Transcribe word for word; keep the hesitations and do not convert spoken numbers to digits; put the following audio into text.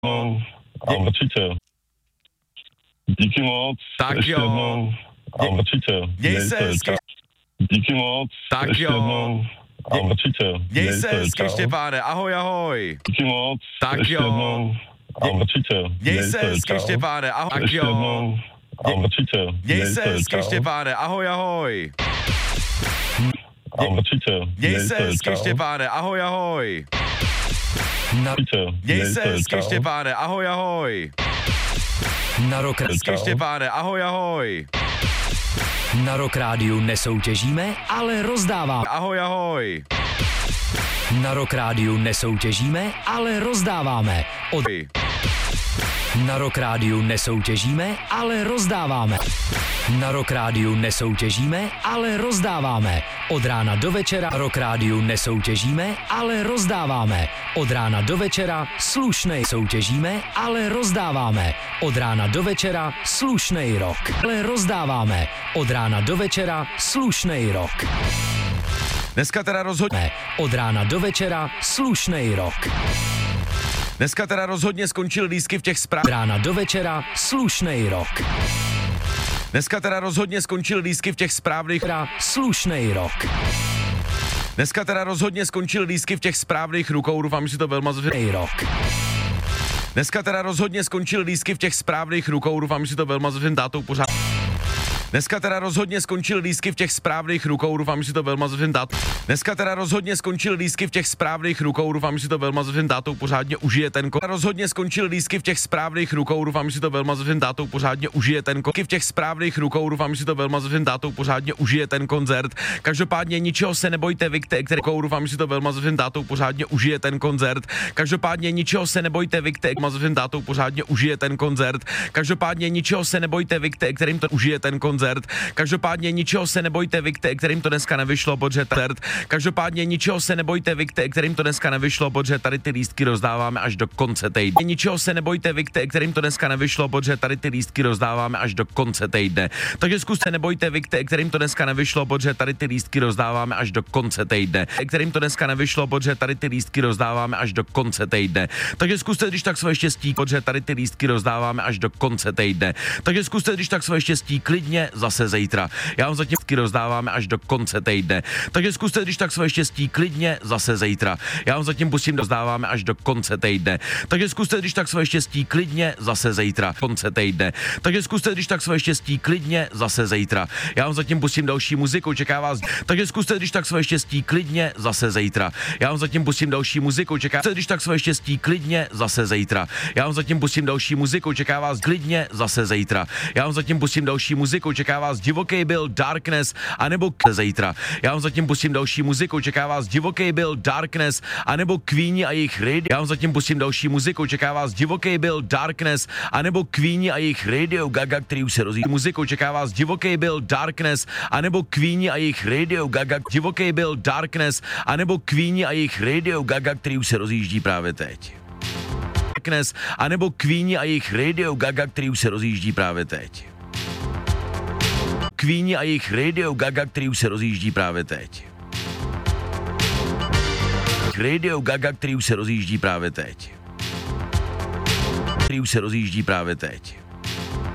No, a určitě. Díky moc. Tak ještě jo. Jednou. A určitě. Měj se hezky. Díky moc. Tak ještě jo. Jednou. A určitě. Měj se hezky, Štěpáne. Ahoj, ahoj. Díky moc. Tak ještě jo. Jednou. A určitě. Měj se hezky, Štěpáne. Ahoj. Tak ještě jo. Jednou. A určitě. Měj se hezky, Štěpáne. Ahoj, ahoj. A určitě. Měj se hezky, Štěpáne. Ahoj, ahoj. Na, Měj se hezky, Štěpáne. Ahoj, ahoj. na Rock, Hezky, Štěpáne. Ahoj, ahoj. na Rock Rádiu nesoutěžíme, ale rozdáváme. Ahoj, ahoj. Na Rock Rádiu nesoutěžíme, ale rozdáváme. Od... Na Rock Rádiu nesoutěžíme, ale rozdáváme. Na Rock Rádiu nesoutěžíme, ale rozdáváme. Od rána do večera Rock Rádiu nesoutěžíme, ale rozdáváme. Od rána do večera slušnej soutěžíme, ale rozdáváme. Od rána do večera slušnej rock. Ale rozdáváme. Od rána do večera slušnej rock. Dneska teda rozhodně... Ne, od rána do večera slušnej rock. Dneska teda rozhodně skončil lístky v těch zpráv... Od rána do večera slušnej rock. Dneska teda rozhodně skončil lístky v těch správných... Teda slušnej rock. Dneska teda rozhodně skončil lístky v těch správných rukou, doufám, že si to velma zv... Slušnej rock. Dneska teda rozhodně skončil lístky v těch správných rukou, doufám, že si to velma s svým tátou pořád... Dneska teda rozhodně skončil lístky v těch správných rukou, doufám, že si to velma s svým tátou... Dneska teda rozhodně skončil lístky v těch správných rukou, doufám, že si to velma s svým tátou pořádně užije ten ko... Rozhodně skončil lístky v těch správných rukou, doufám, že si to velma s svým tátou pořádně užije ten ko... V těch správných rukou, doufám, že si to velma s svým tátou pořádně užije ten koncert. Každopádně ničeho se nebojte, vy, který doufám, že si to velma s svým tátou pořádně užije ten koncert. Každopádně ničeho se nebojte, vy, který s svým tátou pořádně užije ten koncert. Každopádně ničeho se nebojte, vy, kterým to užije ten koncert. Každopádně ničeho se nebojte, vy, kterým to dneska nevyšlo, protože tady... Každopádně ničeho se nebojte, vy, kterým to dneska nevyšlo, protože tady ty lístky rozdáváme až do konce týdne. Ničeho se nebojte, vy, kterým to dneska nevyšlo, protože tady ty lístky rozdáváme až do konce týdne. Takže zkuste nebojte, vy, kterým to dneska nevyšlo, protože tady ty lístky rozdáváme až do konce týdne. Kterým to dneska nevyšlo, protože tady ty lístky rozdáváme až do konce týdne. Takže zkuste když tak svoje štěstí, protože tady ty lístky rozdáváme až do konce týdne. Takže zkuste když tak svoje štěstí klidně zase zítra. Já vám zatím rozdáváme až do konce týdne. Takže zkuste když tak svoje štěstí klidně zase zítra. Já vám zatím pustím rozdáváme až do konce týdne. Takže zkuste když tak svoje štěstí klidně zase zítra. Konce týdne. Takže zkuste když tak svoje štěstí klidně zase zítra. Já vám zatím pustím další muziku, čeká vás. Takže zkuste když tak svoje štěstí klidně zase zítra. Já vám zatím pustím další muziku, čeká vás. Když tak svoje štěstí klidně zase zítra. Já vám zatím pustím další muziku, čeká vás klidně zase zítra. Já vám zatím pustím další muziku, čeká vás Divoký byl Darkness anebo k zítra. Já vám zatím pustím další muziku, čeká vás Divoký byl Darkness anebo Queeni a jejich radio. Já vám zatím pustím další muziku, čeká vás Divoký byl Darkness anebo Queeni a jejich Radio Gaga, který už se rozjíždí. Muziku čeká vás Divoký byl Darkness anebo Queeni a jejich Radio Gaga. Divoký byl Darkness anebo Queeni a jejich Radio Gaga, který už se rozjíždí právě teď. Darkness anebo Queeni a jejich Radio Gaga, který už se rozjíždí právě teď. Queeni a jejich Radio Gaga, který už se rozjíždí právě teď. Radio Gaga, který už se rozjíždí právě teď. Který už se rozjíždí právě teď.